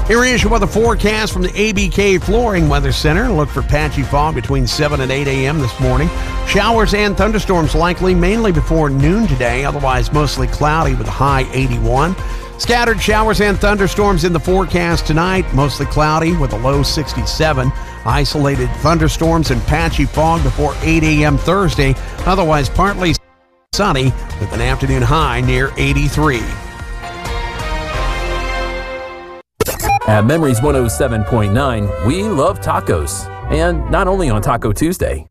Here is your weather forecast from the ABK Flooring Weather Center. Look for patchy fog between 7 and 8 a.m. this morning. Showers and thunderstorms likely mainly before noon today. Otherwise, mostly cloudy with a high 81. Scattered showers and thunderstorms in the forecast tonight. Mostly cloudy with a low 67. Isolated thunderstorms and patchy fog before 8 a.m. Thursday. Otherwise, partly sunny with an afternoon high near 83. At Memories 107.9, we love tacos. And not only on Taco Tuesday.